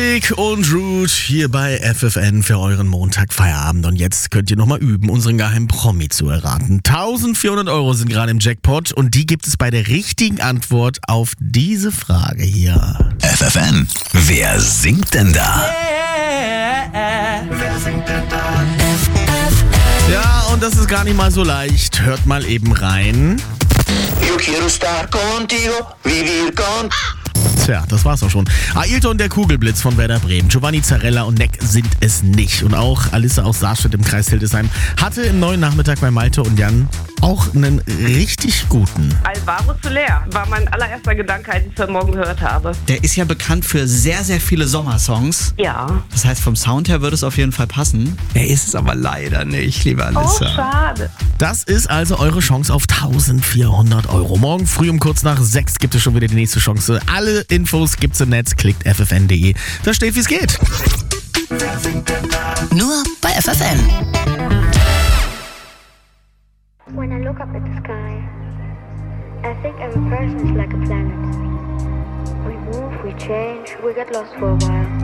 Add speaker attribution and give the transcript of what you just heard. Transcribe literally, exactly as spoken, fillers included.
Speaker 1: Und Root hier bei F F N für euren Montagfeierabend. Und jetzt könnt ihr nochmal üben, unseren geheimen Promi zu erraten. eintausendvierhundert Euro sind gerade im Jackpot und die gibt es bei der richtigen Antwort auf diese Frage hier.
Speaker 2: F F N, wer singt denn da?
Speaker 3: Wer singt denn da?
Speaker 1: Ja, und das ist gar nicht mal so leicht. Hört mal eben rein.
Speaker 3: Yo quiero estar contigo, vivir con...
Speaker 1: Tja, das war's auch schon. Ailton, der Kugelblitz von Werder Bremen, Giovanni Zarella und Neck sind es nicht. Und auch Alissa aus Saarstedt im Kreis Hildesheim hatte im neuen Nachmittag bei Malte und Jan auch einen richtig guten.
Speaker 4: Alvaro Soler war mein allererster Gedanke, als ich es heute Morgen gehört habe.
Speaker 5: Der ist ja bekannt für sehr, sehr viele Sommersongs.
Speaker 4: Ja.
Speaker 5: Das heißt, vom Sound her würde es auf jeden Fall passen. Er ist es aber leider nicht, liebe
Speaker 4: Oh,
Speaker 5: Alissa.
Speaker 4: schade.
Speaker 1: Das ist also eure Chance auf eintausendvierhundert Euro. Morgen früh um kurz nach sechs gibt es schon wieder die nächste Chance. Alle Infos gibt's im Netz. Klickt f f n punkt d e. Da steht, wie es geht.
Speaker 3: Wer singt denn da?
Speaker 6: Nur bei F F N.
Speaker 7: When I look up at the sky, I think every person is like a planet. We move, we change, we get lost for a while.